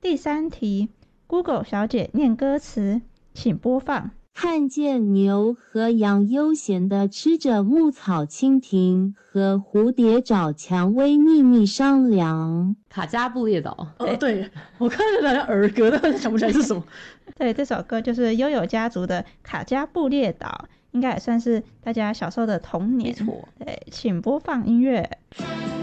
第3题 ，Google 小姐念歌词，请播放。 看见牛和羊悠闲地吃着牧草，蜻蜓和蝴蝶找蔷薇秘密商量。 卡加布列岛。 对，我看着好像儿歌，但想不起来是什么。 对，这首歌就是悠悠家族的卡加布列岛，应该也算是大家小时候的童年。 没错。 对，请播放音乐。